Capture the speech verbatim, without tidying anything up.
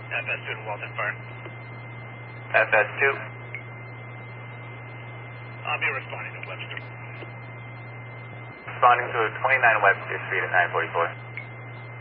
F S two to Walton Fire. F S two. I'll be responding to Webster. Responding to twenty-nine Webster Street at nine forty-four.